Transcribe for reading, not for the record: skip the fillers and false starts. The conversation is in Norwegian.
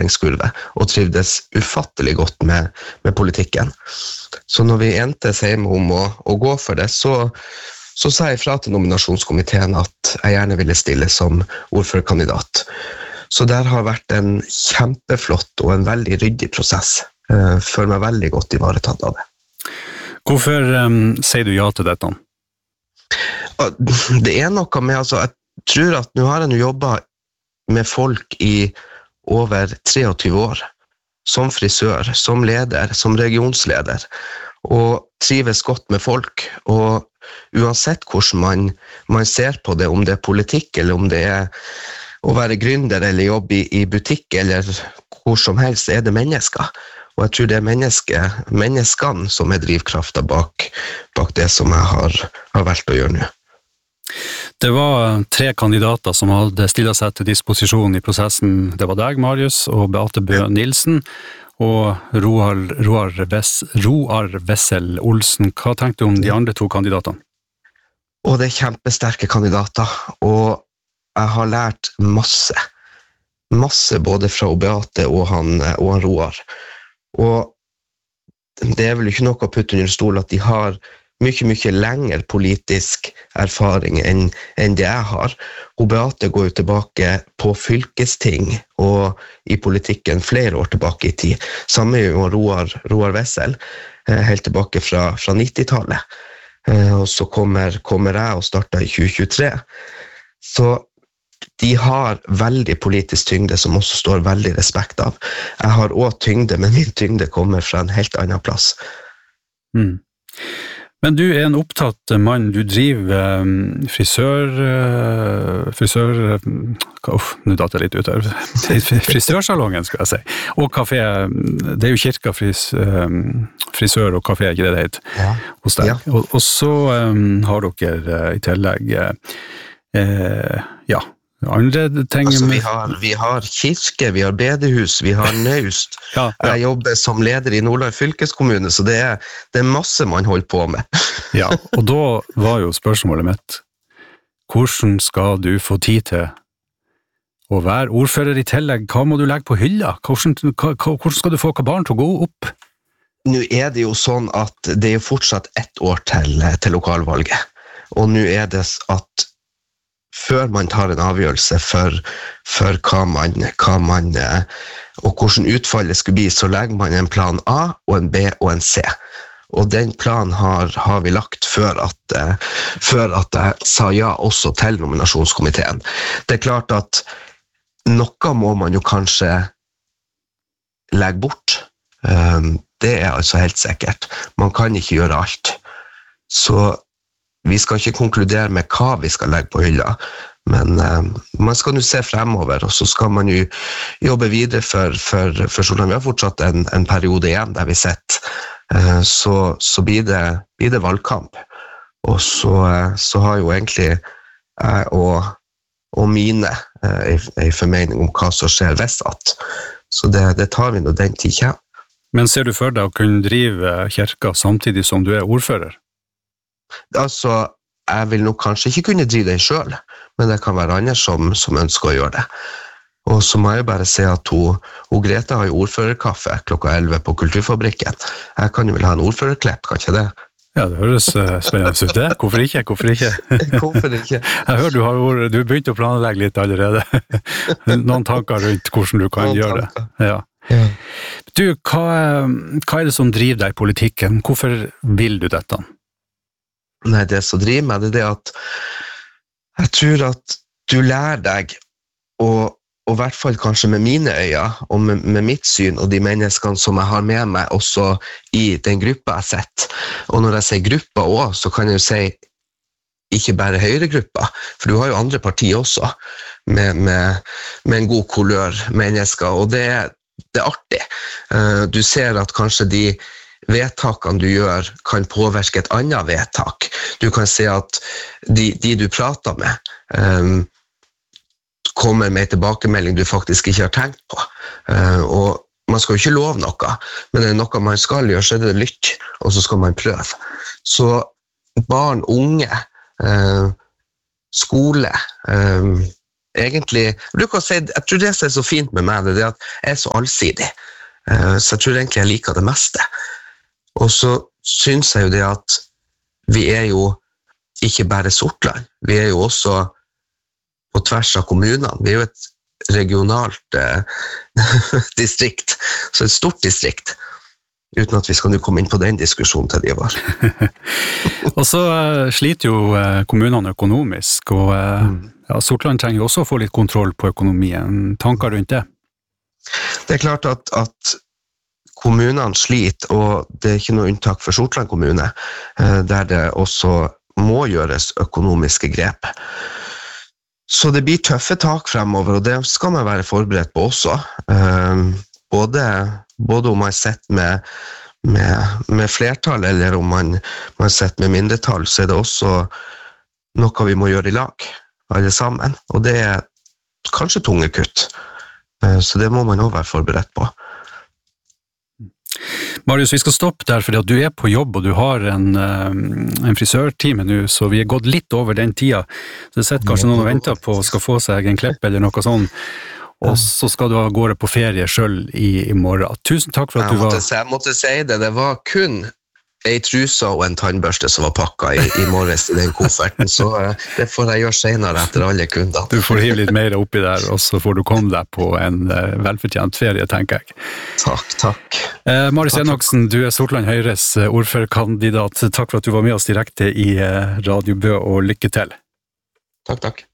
læringskurve, og trivdes ufattelig godt med politikken. Så når vi endte hjemme om å gå for det, så sa jeg fra til nominasjonskomiteen at jeg gjerne ville stille som ordførerkandidat. Så der har vært en kjempeflott og en veldig ryddig prosess. Føler meg veldig godt ivaretatt av det. Hvorfor sier du ja til dette? Det noe med, jeg tror at nå har jeg jobbet med folk i over 23 år, som frisør, som leder, som regionsleder, og trives godt med folk, og uansett hvordan man ser på det, om det politikk, eller om det å være gründer eller jobbe i butikk eller hvor som helst, det mennesker. Og jeg tror det menneskene som drivkraften bak det som jeg har valgt å gjøre nå. Det var 3 kandidater som hadde stillet seg til disposisjon i prosessen. Det var deg, Marius, og Beate Bø Nilsen, og Roar Wessel Olsen. Hva tenkte du om de andre 2 kandidatene? Og det kjempesterke kandidater, og jeg har lært masse både fra Beate og han Roar. Og det vel ikke noe å putte under stol at de har mye lengre politisk erfaring enn det jeg har. Og Beate går jo tilbake på fylkesting og i politikken flere år tilbake i tid. Samme jo Roar Wessel, helt tilbake fra 90-tallet. Og så kommer jeg og starter i 2023. Så de har veldig politisk tyngde som også står veldig respekt av. Jeg har også tyngde, men min tyngde kommer fra en helt annen plass. Men du en opptatt mann, du driver nå datt jeg litt ut her, frisørsalongen skal jeg si, og kafé, det jo Kirka frisør og kafé, ikke det heter, hos deg. Ja. Og så har dere i tillegg, andre ting... vi har kirke, vi har bedehus, vi har naust. Jeg jobber som leder i Nordland fylkeskommune, så det masse man holder på med. Ja, og da var jo spørsmålet mitt, hvordan skal du få tid til å være ordfører i tillegg? Hva må du legge på hylla? Hvordan skal du få barn til å gå opp? Nå det jo sånn at det jo fortsatt 1 år til lokalvalget, og nå det at før man tar en avgjørelse for hva man og hvordan utfallet skulle bli, så legger man en plan A, og en B og en C. Og den planen har vi lagt før at jeg sa ja også til nominasjonskomiteen. Det klart at noe må man jo kanskje legge bort. Det altså helt sikkert. Man kan ikke gjøre alt. Så vi skal ikke konkludere med hva vi skal legge på hylla, men man skal nå se fremover, og så skal man jo jobbe videre for Solan. Vi har fortsatt en periode igjen der vi sitter, så blir det valgkamp. Og så har jo egentlig jeg og mine en formening om hva som skjer hvis at. Så det tar vi når den tid kommer. Men ser du for deg å kunne drive kirka samtidig som du ordfører? Altså, jeg vil nok kanskje ikke kunne drive den selv, men det kan være andre som ønsker å gjøre det. Og så må jeg bare si at hun Grete har jo ordførerkaffe klokka 11 på Kulturfabrikken. Jeg kan jo vel ha en ordførerklepp, kan ikke det? Ja, det høres spennende ut det. Hvorfor ikke? Hvorfor ikke? Jeg hører du begynt å planlegge litt allerede. Noen tanker rundt hvordan du kan gjøre det. Ja. Du, hva det som driver deg i politikken? Hvorfor vil du dette? Nei, det som driver meg, det at jeg tror at du lærer deg og i hvert fall kanskje med mine øyne og med mitt syn og de menneskene som jeg har med meg også i den gruppa jeg sett. Og når jeg sier gruppa også, så kan jeg jo si ikke bare Høyre-gruppa, for du har jo andre partier også med en god kulør mennesker, og det artig. Du ser at kanskje de vedtakene du gjør kan påvirke et annet vedtak. Du kan se at de du prater med kommer med tilbakemelding du faktisk ikke har tenkt på. Og man skal jo ikke love noe, men det noe man skal gjøre, så det lytt, og så skal man prøve. Så barn, unge, skole, egentlig, jeg bruker å si, jeg tror det som er så fint med meg, det er at jeg er så allsidig. Så jeg tror egentlig jeg liker det meste. Og så synes jeg jo det at vi er jo ikke bare Sortland, vi er jo også på tvers av kommunene. Vi er jo et regionalt distrikt, så et stort distrikt, uten at vi skal nå komme inn på den diskusjonen til de var. Og så sliter jo kommunene økonomisk, og Sortland trenger jo også å få litt kontroll på økonomien. Tanker rundt det? Det er klart at kommunene sliter, og det er ikke noe unntak for Sortland kommune, der det også må gjøres økonomiske grep. Så det blir tøffe tak fremover, og det skal man være forberedt på også. Både om man sitter med flertall, eller om man sitter med mindretall, så er det også noe vi må gjøre i lag, alle sammen. Og det er kanskje tunge kutt, så det må man også være forberedt på. Marius, vi skal stoppe der, fordi at du er på jobb, og du har en frisørtime nå, så vi er gått litt over den tida. Så det sitter kanskje noen og venter på å skal få seg en klepp eller noe sånt, og så skal du gå på ferie selv i morgen. Tusen takk for at du var... Jeg måtte si det, det var kun en truse og en tannbørste som var pakket i morges i den kofferten, så det får jeg gjøre senere etter alle kundene. Du får hive litt mer oppi der, og så får du komme deg på en velfortjent ferie, tenker jeg. Takk. Marius Enoksen, du er Sortland Høyres ordførerkandidat. Takk for at du var med oss direkte i Radio Bø, og lykke til. Takk.